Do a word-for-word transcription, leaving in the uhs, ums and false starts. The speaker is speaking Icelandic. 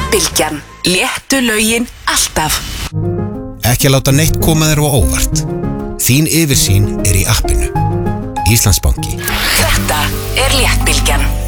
Bylgjan. Léttu lögin alltaf. Ekki að láta neitt koma þér á óvart. Þín yfirsýn er í appinu. Íslandsbanki. Þetta er Léttbylgjan.